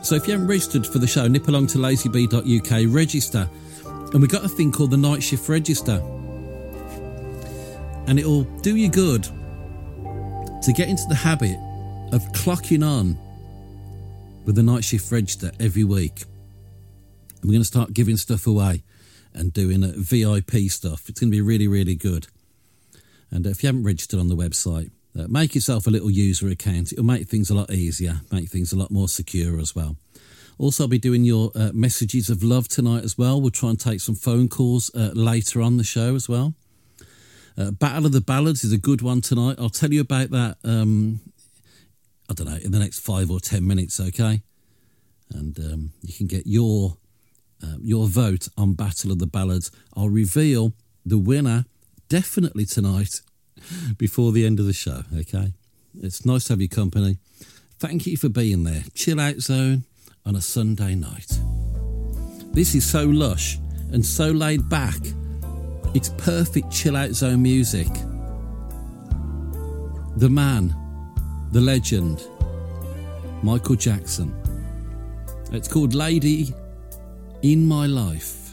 So if you haven't registered for the show, nip along to lazybee.uk, register. And we've got a thing called the Night Shift Register. And it'll do you good to get into the habit of clocking on with the Night Shift Register every week. And we're going to start giving stuff away and doing VIP stuff. It's going to be really, really good. And if you haven't registered on the website, make yourself a little user account. It'll make things a lot easier, make things a lot more secure as well. Also, I'll be doing your messages of love tonight as well. We'll try and take some phone calls later on the show as well. Battle of the Ballads is a good one tonight. I'll tell you about that, I don't know, in the next 5 or 10 minutes, okay? And you can get your vote on Battle of the Ballads. I'll reveal the winner definitely tonight before the end of the show, okay? It's nice to have your company. Thank you for being there. Chill Out Zone on a Sunday night. This is so lush and so laid back. It's perfect chill out zone music. The man, the legend, Michael Jackson. It's called Lady in My Life.